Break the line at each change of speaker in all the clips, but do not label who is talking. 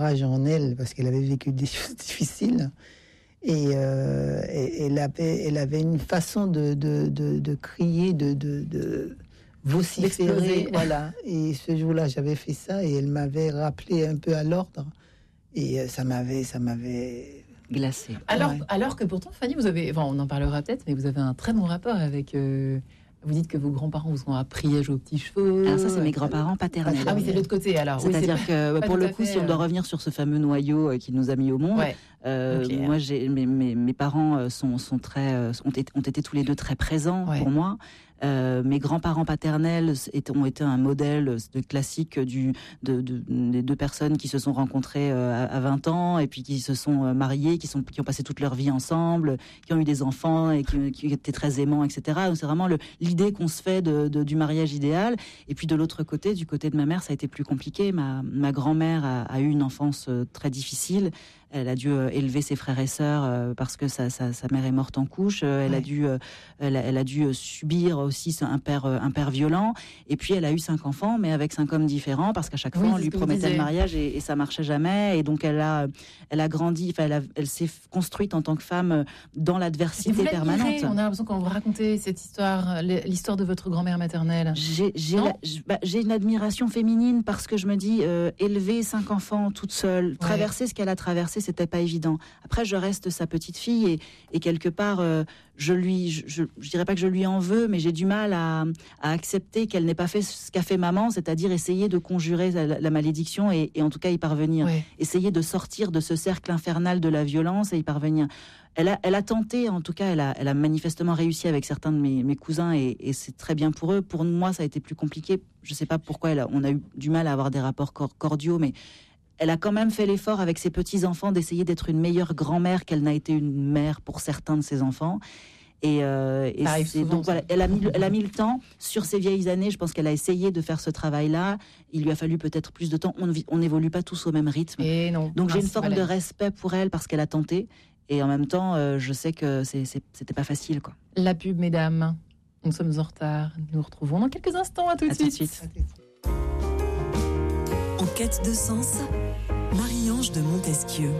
rage en elle parce qu'elle avait vécu des choses difficiles. Et elle avait une façon de crier, de vociférer, voilà. Et ce jour-là, j'avais fait ça et elle m'avait rappelé un peu à l'ordre. Et ça m'avait
glacé.
Alors que pourtant, Fanny, vous avez, on en parlera peut-être, mais vous avez un très bon rapport avec. Vous dites que vos grands-parents vous ont appris à jouer aux petits chevaux.
Alors ça, c'est mes grands-parents paternels.
Ah oui, c'est de l'autre côté alors.
C'est-à-dire que pour le coup, si on doit revenir sur ce fameux noyau qui nous a mis au monde, moi, mes parents ont été tous les deux très présents pour moi. Mes grands-parents paternels ont été un modèle classique des deux personnes qui se sont rencontrées à 20 ans et puis qui se sont mariées, qui ont passé toute leur vie ensemble, qui ont eu des enfants et qui étaient très aimants, etc. Donc c'est vraiment l'idée qu'on se fait du mariage idéal. Et puis de l'autre côté, du côté de ma mère, ça a été plus compliqué. Ma grand-mère a eu une enfance très difficile. Elle a dû élever ses frères et sœurs parce que sa mère est morte en couche. Elle a dû subir aussi un père violent. Et puis elle a eu 5 enfants, mais avec 5 hommes différents parce qu'à chaque fois on lui promettait le mariage et ça marchait jamais. Et donc elle a grandi. Elle s'est construite en tant que femme dans l'adversité permanente.
On a l'impression quand vous racontez cette histoire, l'histoire de votre grand-mère maternelle.
J'ai une admiration féminine parce que je me dis élever 5 enfants toute seule, traverser ce qu'elle a traversé, c'était pas évident. Après, je reste sa petite fille et quelque part, je dirais pas que je lui en veux, mais j'ai du mal à accepter qu'elle n'ait pas fait ce qu'a fait maman, c'est-à-dire essayer de conjurer la malédiction et en tout cas y parvenir. Essayer de sortir de ce cercle infernal de la violence et y parvenir. Elle a tenté, en tout cas, elle a manifestement réussi avec certains de mes cousins et c'est très bien pour eux. Pour moi, ça a été plus compliqué. Je sais pas pourquoi on a eu du mal à avoir des rapports cordiaux, mais elle a quand même fait l'effort avec ses petits-enfants d'essayer d'être une meilleure grand-mère qu'elle n'a été une mère pour certains de ses enfants. Donc voilà, elle a mis le temps sur ses vieilles années. Je pense qu'elle a essayé de faire ce travail-là. Il lui a fallu peut-être plus de temps. On n'évolue pas tous au même rythme. Donc j'ai une forme de respect pour elle parce qu'elle a tenté. Et en même temps, je sais que c'était pas facile, quoi.
La pub, mesdames. Nous sommes en retard. Nous nous retrouvons dans quelques instants. À tout de suite.
En quête de sens, Marie-Ange de Montesquieu.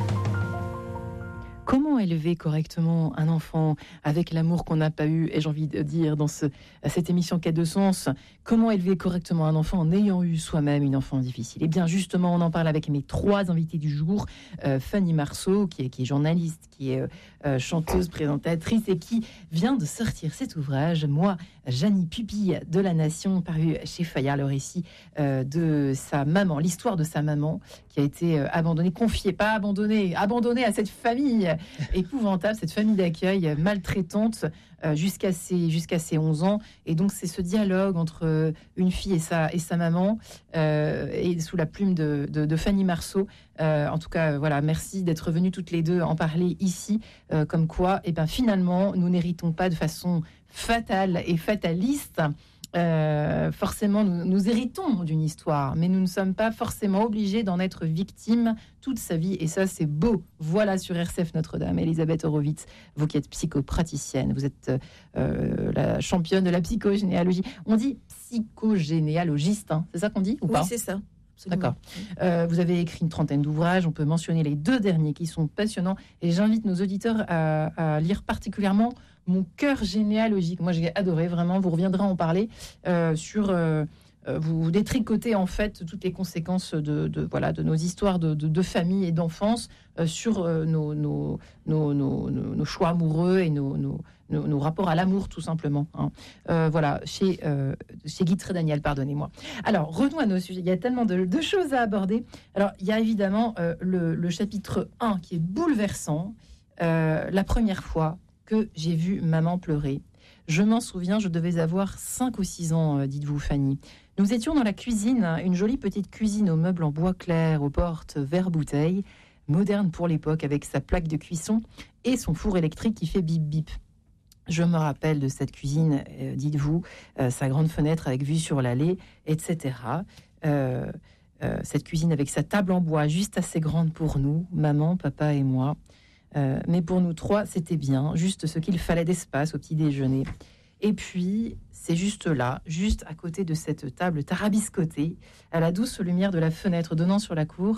Comment élever correctement un enfant avec l'amour qu'on n'a pas eu, et j'ai envie de dire dans cette émission Quête de sens, comment élever correctement un enfant en ayant eu soi-même une enfance difficile? Et bien justement, on en parle avec mes 3 invités du jour. Fanny Marceau, qui est journaliste, qui est chanteuse, présentatrice et qui vient de sortir cet ouvrage, Moi, Janie, pupille de la Nation, paru chez Fayard, le récit de sa maman, l'histoire de sa maman qui a été abandonnée à cette famille épouvantable, cette famille d'accueil maltraitante jusqu'à ses 11 ans. Et donc c'est ce dialogue entre une fille et sa maman et sous la plume de Fanny Marceau. En tout cas, voilà, merci d'être venues toutes les deux en parler ici, comme quoi, finalement, nous n'héritons pas de façon fatale et fataliste. Forcément, nous héritons d'une histoire, mais nous ne sommes pas forcément obligés d'en être victimes toute sa vie, et ça, c'est beau. Voilà, sur RCF Notre-Dame, Elisabeth Horowitz, vous qui êtes psychopraticienne, vous êtes la championne de la psychogénéalogie. On dit psychogénéalogiste, hein, c'est ça qu'on dit ou pas?
Oui, c'est ça.
Absolument. D'accord. Vous avez écrit une 30aine d'ouvrages. On peut mentionner les 2 derniers qui sont passionnants. Et j'invite nos auditeurs à lire particulièrement Mon cœur généalogique. Moi, j'ai adoré, vraiment. Vous reviendrez en parler vous détricotez en fait toutes les conséquences de nos histoires de famille et d'enfance sur nos choix amoureux et nos rapports à l'amour, tout simplement. Hein. Voilà, chez Guy Trédaniel, pardonnez-moi. Alors, revenons à nos sujets. Il y a tellement de choses à aborder. Alors, il y a évidemment le chapitre 1 qui est bouleversant. La première fois que j'ai vu maman pleurer. Je m'en souviens, je devais avoir 5 ou 6 ans, dites-vous, Fanny. Nous étions dans la cuisine, une jolie petite cuisine aux meubles en bois clair, aux portes verre-bouteille, moderne pour l'époque, avec sa plaque de cuisson et son four électrique qui fait bip-bip. Je me rappelle de cette cuisine, dites-vous, sa grande fenêtre avec vue sur l'allée, etc. Cette cuisine avec sa table en bois juste assez grande pour nous, maman, papa et moi. Mais pour nous 3, c'était bien, juste ce qu'il fallait d'espace au petit déjeuner. Et puis, c'est juste là, juste à côté de cette table tarabiscotée, à la douce lumière de la fenêtre donnant sur la cour,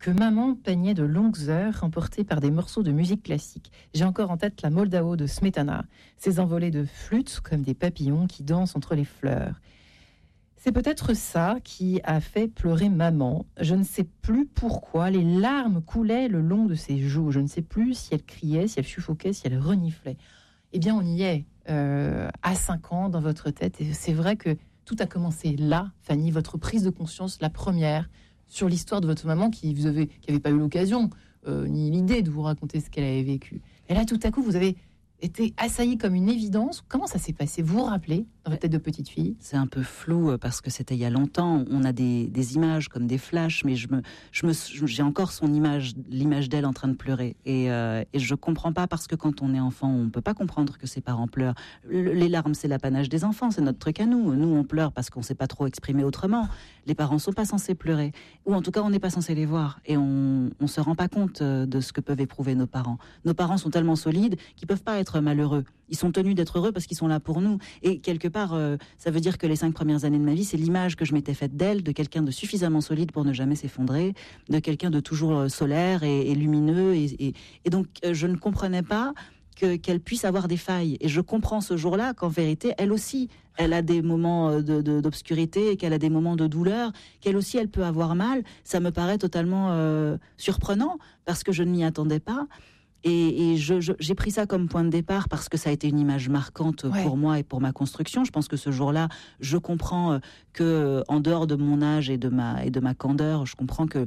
que maman peignait de longues heures, emportée par des morceaux de musique classique. J'ai encore en tête la Moldao de Smetana, ces envolées de flûtes comme des papillons qui dansent entre les fleurs. C'est peut-être ça qui a fait pleurer maman. Je ne sais plus pourquoi, les larmes coulaient le long de ses joues. Je ne sais plus si elle criait, si elle suffoquait, si elle reniflait. Eh bien, on y est, à 5 ans, dans votre tête. Et c'est vrai que tout a commencé là, Fanny, votre prise de conscience, la première, sur l'histoire de votre maman qui n'avait pas eu l'occasion ni l'idée de vous raconter ce qu'elle avait vécu. Et là, tout à coup, vous avez été assaillie comme une évidence. Comment ça s'est passé? Vous vous rappelez, dans votre tête de petite fille?
C'est un peu flou parce que c'était il y a longtemps. On a des images comme des flashs, mais j'ai encore l'image d'elle en train de pleurer. Et je comprends pas parce que quand on est enfant, on peut pas comprendre que ses parents pleurent. Les larmes, c'est l'apanage des enfants, c'est notre truc à nous. Nous, on pleure parce qu'on sait pas trop exprimer autrement. Les parents sont pas censés pleurer, ou en tout cas, on n'est pas censé les voir. Et on se rend pas compte de ce que peuvent éprouver nos parents. Nos parents sont tellement solides qu'ils peuvent pas être malheureux. Ils sont tenus d'être heureux parce qu'ils sont là pour nous. Et quelque part, ça veut dire que les 5 premières années de ma vie, c'est l'image que je m'étais faite d'elle, de quelqu'un de suffisamment solide pour ne jamais s'effondrer, de quelqu'un de toujours solaire et lumineux. Et donc, je ne comprenais pas qu'elle puisse avoir des failles. Et je comprends ce jour-là qu'en vérité, elle aussi, elle a des moments d'obscurité, qu'elle a des moments de douleur, qu'elle aussi, elle peut avoir mal. Ça me paraît totalement surprenant parce que je ne m'y attendais pas. Et j'ai pris ça comme point de départ parce que ça a été une image marquante pour moi et pour ma construction. Je pense que ce jour-là, je comprends que, en dehors de mon âge et de ma candeur, je comprends que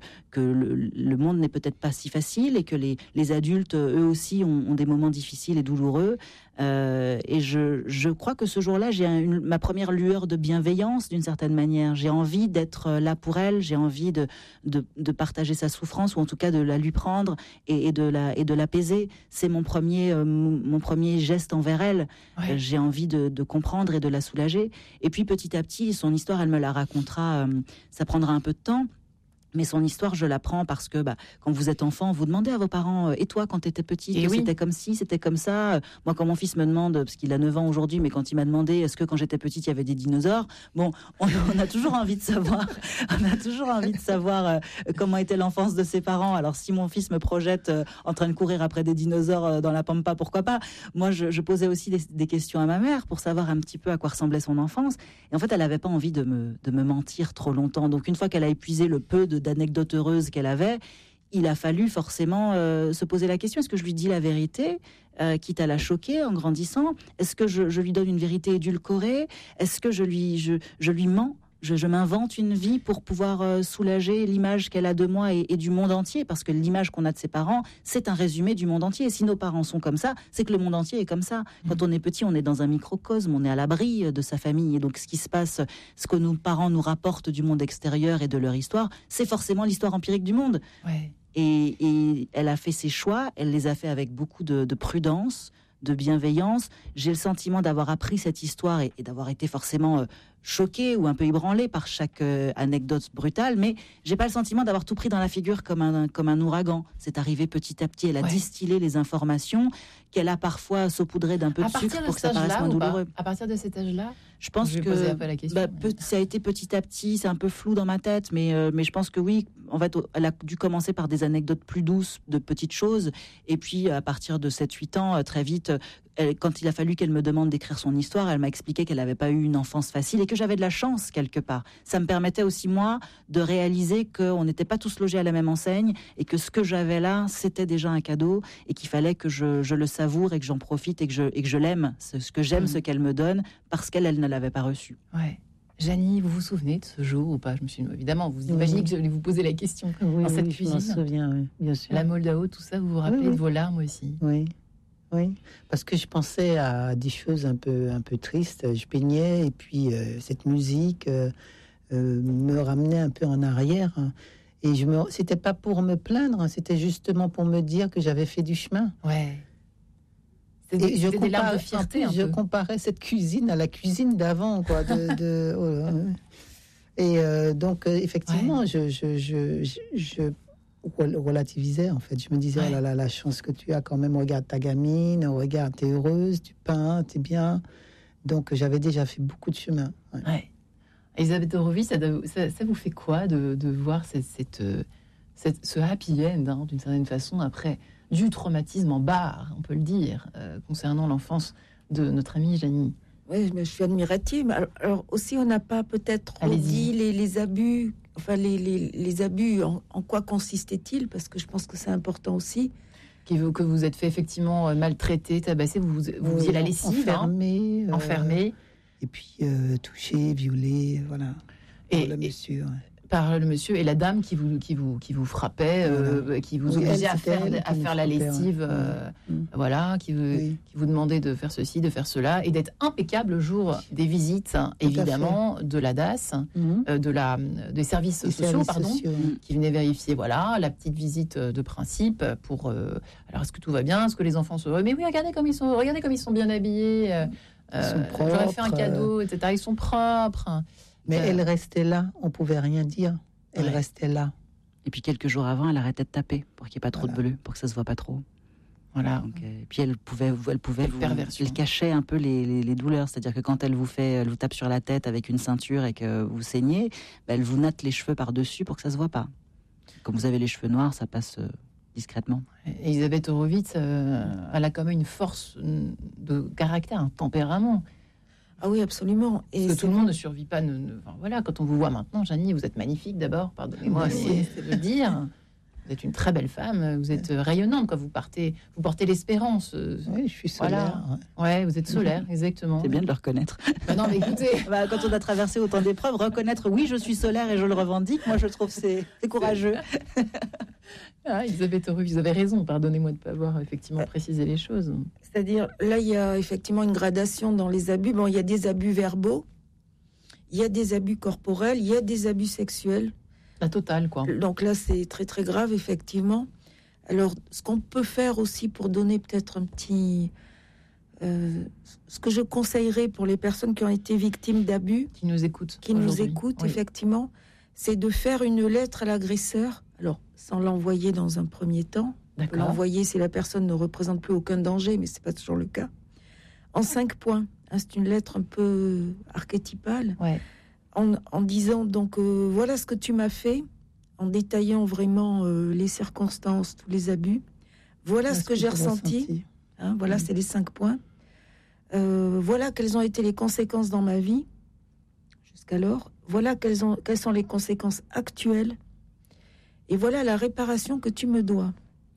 le monde n'est peut-être pas si facile et que les adultes, eux aussi, ont des moments difficiles et douloureux. Et je crois que ce jour-là, j'ai ma première lueur de bienveillance d'une certaine manière. J'ai envie d'être là pour elle, j'ai envie de partager sa souffrance ou en tout cas de la lui prendre et de l'apaiser. C'est mon premier geste envers elle. J'ai envie de comprendre et de la soulager. Et puis petit à petit, son histoire, elle me la racontera. Ça prendra un peu de temps. Mais son histoire, je l'apprends parce que quand vous êtes enfant, vous demandez à vos parents, et toi, quand tu étais petite, c'était comme ci, c'était comme ça. Moi, quand mon fils me demande, parce qu'il a 9 ans aujourd'hui, mais quand il m'a demandé, est-ce que quand j'étais petite, il y avait des dinosaures? Bon, on a toujours envie de savoir. On a toujours envie de savoir comment était l'enfance de ses parents. Alors, si mon fils me projette en train de courir après des dinosaures dans la pampa, pourquoi pas? Moi, je posais aussi des questions à ma mère pour savoir un petit peu à quoi ressemblait son enfance. Et en fait, elle n'avait pas envie de me mentir trop longtemps. Donc, une fois qu'elle a épuisé le peu d'anecdotes heureuses qu'elle avait, il a fallu forcément se poser la question, est-ce que je lui dis la vérité, quitte à la choquer en grandissant? Est-ce que je lui donne une vérité édulcorée? Est-ce que je lui mens? Je m'invente une vie pour pouvoir soulager l'image qu'elle a de moi et du monde entier, parce que l'image qu'on a de ses parents, c'est un résumé du monde entier. Et si nos parents sont comme ça, c'est que le monde entier est comme ça. Quand on est petit, on est dans un microcosme, on est à l'abri de sa famille. Et donc, ce qui se passe, ce que nos parents nous rapportent du monde extérieur et de leur histoire, c'est forcément l'histoire empirique du monde. Et elle a fait ses choix, elle les a fait avec beaucoup de prudence, de bienveillance. J'ai le sentiment d'avoir appris cette histoire et d'avoir été forcément choquée ou un peu ébranlée par chaque anecdote brutale, mais j'ai pas le sentiment d'avoir tout pris dans la figure comme un ouragan. C'est arrivé petit à petit. Elle a distillé les informations qu'elle a parfois saupoudrées d'un peu de sucre pour que ça paraisse moins douloureux.
À partir de cet âge-là,
je pense que ça a été petit à petit. C'est un peu flou dans ma tête, mais je pense que oui. En fait, elle a dû commencer par des anecdotes plus douces, de petites choses, et puis à partir de 7-8 ans, très vite, quand il a fallu qu'elle me demande d'écrire son histoire, elle m'a expliqué qu'elle n'avait pas eu une enfance facile et que j'avais de la chance quelque part. Ça me permettait aussi, moi, de réaliser qu'on n'était pas tous logés à la même enseigne et que ce que j'avais là, c'était déjà un cadeau et qu'il fallait que je le savoure et que j'en profite et que je l'aime, ce que j'aime, ce qu'elle me donne, parce qu'elle ne l'avait pas reçu.
Ouais. Janie, vous vous souvenez de ce jour ou pas? Je me suis évidemment, vous imaginez que j'allais vous poser la question dans cette cuisine.
Je m'en souviens, oui, bien sûr.
La Moldao, tout ça, vous vous rappelez de vos larmes aussi?
Oui, parce que je pensais à des choses un peu tristes. Je peignais et puis cette musique me ramenait un peu en arrière. Et c'était pas pour me plaindre, c'était justement pour me dire que j'avais fait du chemin.
Ouais.
Et je comparais cette cuisine à la cuisine d'avant, quoi. Donc effectivement, je relativisais en fait. Je me disais oh là là, la chance que tu as quand même. Regarde ta gamine, regarde, t'es heureuse, tu peins, t'es bien. Donc j'avais déjà fait beaucoup de chemin.
Elisabeth Horowitz, ça vous fait quoi de voir cette ce happy end, hein, d'une certaine façon, après du traumatisme en barre, on peut le dire, concernant l'enfance de notre amie Janie.
Oui, mais je suis admirative. Alors aussi, on n'a pas peut-être dit les abus, enfin les abus, en quoi consistaient-ils? Parce que je pense que c'est important aussi.
Que vous êtes fait effectivement maltraiter, tabasser, vous faisiez la lessive, enfermé.
Et puis touché, violé, voilà.
Et
le monsieur.
Par le monsieur et la dame qui vous frappait, qui vous obligeait à faire la lessive, voilà, qui vous demandait de faire ceci, de faire cela, et d'être impeccable le jour des visites, évidemment, de la DAS, des services sociaux, qui venaient vérifier, voilà, la petite visite de principe pour. Alors, est-ce que tout va bien? Est-ce que les enfants sont... Mais oui, regardez comme ils sont bien habillés. J'aurais fait un cadeau, etc. Ils sont propres.
Mais elle restait là, on pouvait rien dire. Elle restait là.
Et puis quelques jours avant, elle arrêtait de taper pour qu'il n'y ait pas trop de bleu, pour que ça se voit pas trop. Voilà. Donc, et puis elle pouvait elle cachait un peu les douleurs, c'est-à-dire que quand elle vous tape sur la tête avec une ceinture et que vous saignez, elle vous natte les cheveux par-dessus pour que ça se voit pas. Comme vous avez les cheveux noirs, ça passe discrètement.
Et Elisabeth Horowitz, elle a quand même une force de caractère, un tempérament.
Ah oui, absolument.
Et parce que tout le monde ne survit pas. Enfin, voilà, quand on vous voit maintenant, Janie, vous êtes magnifique d'abord, pardonnez-moi de le dire. Vous êtes une très belle femme, vous êtes rayonnante quand vous portez l'espérance.
Oui, je suis solaire.
Voilà. Ouais, vous êtes solaire, exactement.
C'est bien de le reconnaître.
Non, mais écoutez,
quand on a traversé autant d'épreuves, reconnaître oui, je suis solaire et je le revendique, moi je trouve c'est courageux.
Elisabeth Horowitz, vous avez raison, pardonnez-moi de ne pas avoir effectivement précisé les choses.
C'est-à-dire, là, il y a effectivement une gradation dans les abus. Bon, il y a des abus verbaux, il y a des abus corporels, il y a des abus sexuels.
La totale, quoi.
Donc là, c'est très, très grave, effectivement. Alors, ce qu'on peut faire aussi pour donner peut-être un petit... ce que je conseillerais pour les personnes qui ont été victimes d'abus...
Qui nous écoutent,
oui. Effectivement, c'est de faire une lettre à l'agresseur. Alors, sans l'envoyer dans un premier temps.
D'accord.
L'envoyer si la personne ne représente plus aucun danger, mais c'est pas toujours le cas. En 5 points. C'est une lettre un peu archétypale.
Ouais.
En disant, donc, voilà ce que tu m'as fait, en détaillant vraiment les circonstances, tous les abus. Voilà ce que j'ai ressenti. Voilà, c'est les 5 points. Voilà quelles ont été les conséquences dans ma vie, jusqu'alors. Voilà quelles sont les conséquences actuelles. Et voilà la réparation que tu me dois.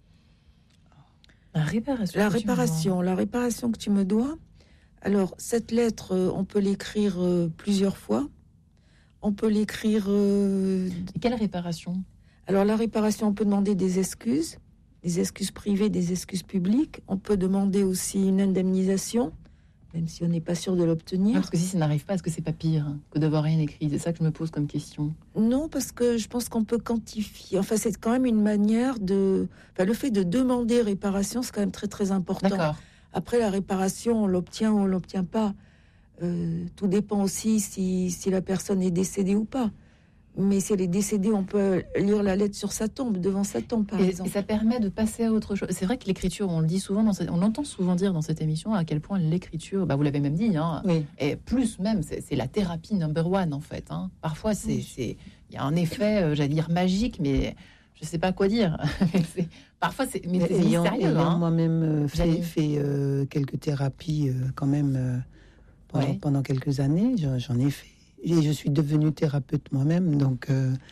La
réparation que tu me dois. Alors, cette lettre, on peut l'écrire plusieurs fois. On peut l'écrire...
Quelle réparation?
Alors, la réparation, on peut demander des excuses privées, des excuses publiques. On peut demander aussi une indemnisation, même si on n'est pas sûr de l'obtenir.
Parce que si ça n'arrive pas, est-ce que c'est pas pire que d'avoir rien écrit? C'est ça que je me pose comme question.
Non, parce que je pense qu'on peut quantifier. Enfin, c'est quand même une manière de... Enfin, le fait de demander réparation, c'est quand même très, très important.
D'accord.
Après, la réparation, on l'obtient ou on l'obtient pas. Tout dépend aussi si la personne est décédée ou pas. Mais si elle est décédée, on peut lire la lettre sur sa tombe, devant sa tombe, par exemple.
Et ça permet de passer à autre chose. C'est vrai que l'écriture, on le dit souvent, on l'entend souvent dire dans cette émission, à quel point l'écriture, vous l'avez même dit,
oui.
Et plus même, c'est la thérapie number one, en fait. Parfois, il y a un effet, j'allais dire magique, mais je ne sais pas quoi dire. Parfois, c'est mystérieux.
Moi-même fait quelques thérapies quand même pendant quelques années. J'en ai fait. Et je suis devenue thérapeute moi-même, donc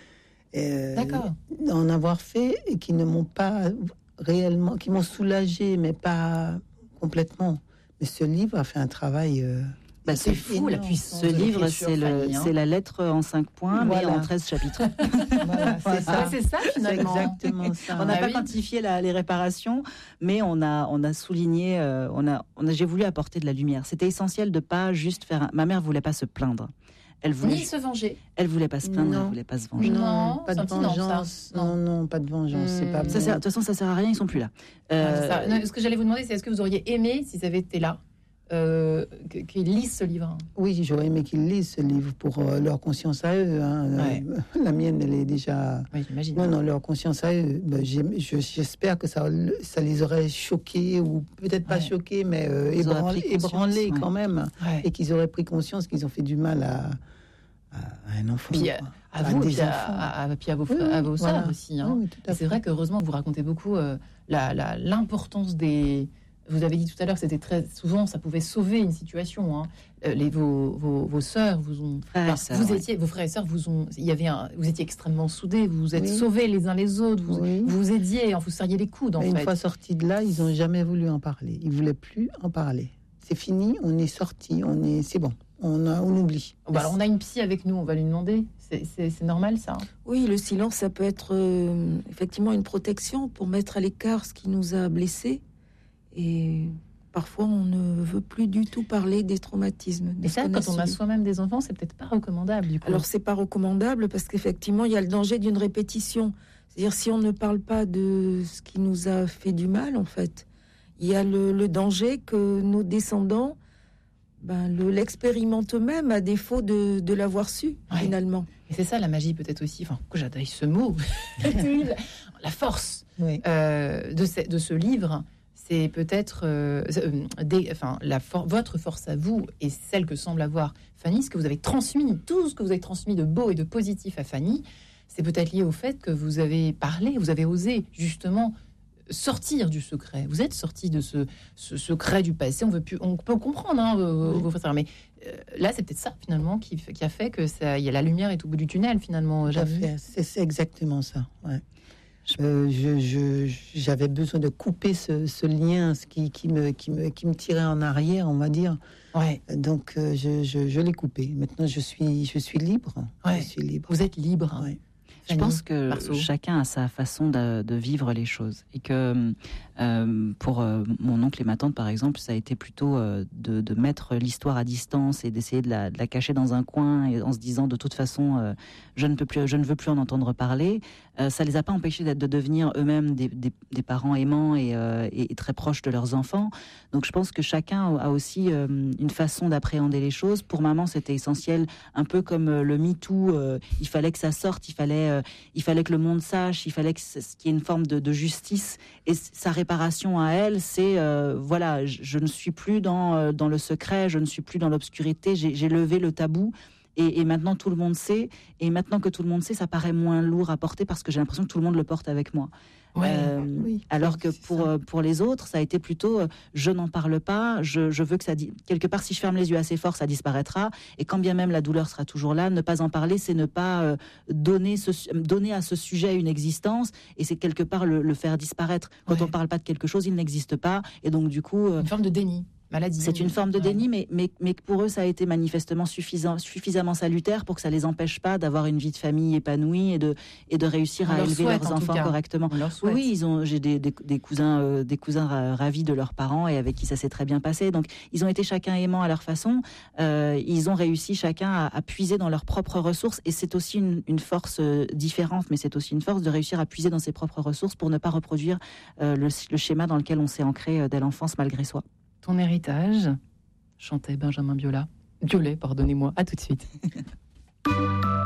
en avoir fait et qui ne m'ont pas réellement, qui m'ont soulagée, mais pas complètement. Mais ce livre a fait un travail.
C'est fou la puissance. Ce livre, c'est la lettre en 5 points, mais en 13 chapitres.
Voilà, c'est ça finalement.
C'est exactement ça.
On n'a pas quantifié les réparations, mais on a souligné, j'ai voulu apporter de la lumière. C'était essentiel de pas juste faire. Ma mère voulait pas se plaindre.
Ni se venger.
Elle voulait pas se plaindre, elle voulait pas se venger.
Non, pas de vengeance. Non, pas de vengeance. C'est pas.
De toute façon, ça sert à rien. Ils sont plus là.
Ce que j'allais vous demander, c'est est-ce que vous auriez aimé, si ça avait été là, qu'ils lisent ce livre?
Oui, j'aurais aimé qu'ils lisent ce livre pour leur conscience à eux. La mienne, elle est déjà.
Oui, j'imagine.
Non, leur conscience à eux. J'espère que ça les aurait choqués, ou peut-être pas choqués, mais ébranlés quand même. Et qu'ils auraient pris conscience qu'ils ont fait du mal un enfant.
Puis à vous, puis à vos frères, à vos sœurs aussi. Hein. Oui, c'est vrai qu'heureusement, vous racontez beaucoup l'importance des... Vous avez dit tout à l'heure que c'était très souvent, ça pouvait sauver une situation. Hein. Vos sœurs vous ont... vos frères et sœurs vous étiez extrêmement soudés, vous vous êtes sauvés les uns les autres, vous vous aidiez, vous serriez les coudes, en fait.
Une fois sortis de là, ils n'ont jamais voulu en parler. Ils ne voulaient plus en parler. C'est fini, on est sortis, c'est bon. On oublie.
Alors on a une psy avec nous, on va lui demander. C'est normal, ça?
Oui, le silence, ça peut être effectivement une protection pour mettre à l'écart ce qui nous a blessés. Et parfois, on ne veut plus du tout parler des traumatismes.
Et ça, quand on a soi-même des enfants, c'est peut-être pas recommandable, du coup.
Alors, c'est pas recommandable parce qu'effectivement, il y a le danger d'une répétition. C'est-à-dire, si on ne parle pas de ce qui nous a fait du mal, en fait, il y a le danger que nos descendants l'expérimentent eux-mêmes à défaut de l'avoir su, finalement.
Et c'est ça la magie, peut-être aussi, que j'adore ce mot, la force de ce livre. C'est peut-être votre force à vous et celle que semble avoir Fanny, ce que vous avez transmis, tout ce que vous avez transmis de beau et de positif à Fanny, c'est peut-être lié au fait que vous avez parlé, vous avez osé justement sortir du secret. Vous êtes sorti de ce secret du passé. On peut comprendre vos frères, mais là, c'est peut-être ça finalement qui a fait que il y a la lumière est au bout du tunnel finalement.
C'est exactement ça. Ouais. J'avais besoin de couper ce lien, ce qui me tirait en arrière, on va dire.
Ouais.
Donc je l'ai coupé. Maintenant je suis libre.
Ouais.
Je suis libre.
Vous êtes libre.
Ouais.
Je pense que chacun a sa façon de vivre les choses et que pour mon oncle et ma tante par exemple, ça a été plutôt de mettre l'histoire à distance et d'essayer de la cacher dans un coin et en se disant de toute façon je ne veux plus en entendre parler. Ça les a pas empêchés de devenir eux-mêmes des parents aimants et très proches de leurs enfants. Donc je pense que chacun a aussi une façon d'appréhender les choses. Pour maman, c'était essentiel, un peu comme le MeToo. Il fallait que ça sorte, il fallait que le monde sache, il fallait qu'il y ait une forme de justice. Et sa réparation à elle, c'est je ne suis plus dans le secret, je ne suis plus dans l'obscurité, j'ai levé le tabou. Et maintenant tout le monde sait. Et maintenant que tout le monde sait, ça paraît moins lourd à porter parce que j'ai l'impression que tout le monde le porte avec moi. Alors que pour les autres, ça a été plutôt je n'en parle pas, je veux que ça quelque part, si je ferme les yeux assez fort, ça disparaîtra. Et quand bien même la douleur sera toujours là, ne pas en parler, c'est ne pas donner à ce sujet une existence. Et c'est quelque part le faire disparaître. Quand on parle pas de quelque chose, il n'existe pas. Et donc du coup,
une forme de déni. Maladie.
C'est une forme de déni, mais pour eux, ça a été manifestement suffisamment salutaire pour que ça les empêche pas d'avoir une vie de famille épanouie et de réussir à élever leurs enfants correctement. Oui, j'ai des cousins ravis de leurs parents et avec qui ça s'est très bien passé. Donc, ils ont été chacun aimants à leur façon. Ils ont réussi chacun à puiser dans leurs propres ressources et c'est aussi une force différente, mais c'est aussi une force de réussir à puiser dans ses propres ressources pour ne pas reproduire le schéma dans lequel on s'est ancré dès l'enfance malgré soi.
Ton héritage, chantait Benjamin Biolay, pardonnez-moi, à tout de suite.